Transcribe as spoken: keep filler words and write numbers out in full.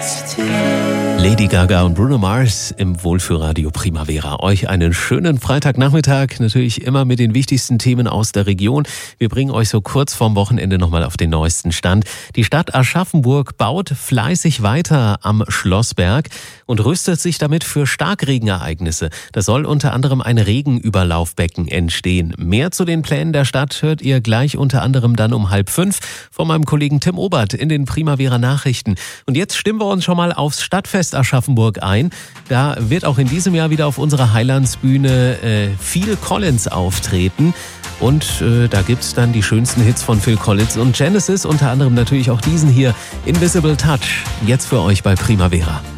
Lady Gaga und Bruno Mars im Wohlfühlradio Primavera. Euch einen schönen Freitagnachmittag, natürlich immer mit den wichtigsten Themen aus der Region. Wir bringen euch so kurz vorm Wochenende nochmal auf den neuesten Stand. Die Stadt Aschaffenburg baut fleißig weiter am Schlossberg und rüstet sich damit für Starkregenereignisse. Da soll unter anderem ein Regenüberlaufbecken entstehen. Mehr zu den Plänen der Stadt hört ihr gleich unter anderem dann um halb fünf von meinem Kollegen Tim Obert in den Primavera Nachrichten. Und jetzt stimmen wir uns schon mal aufs Stadtfest Aschaffenburg ein. Da wird auch in diesem Jahr wieder auf unserer Highlands-Bühne äh, Phil Collins auftreten. Und äh, da gibt's dann die schönsten Hits von Phil Collins und Genesis, unter anderem natürlich auch diesen hier, Invisible Touch, jetzt für euch bei Primavera.